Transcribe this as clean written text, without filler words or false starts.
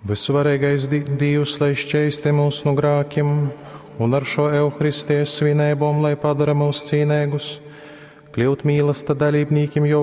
Visvarīgais Dievs, lai šķeisti mūs no grākiem, un ar šo Euharistijas svinībām, lai padara mūs cīnīgus, kļūt mīlesta dalībniekiem jau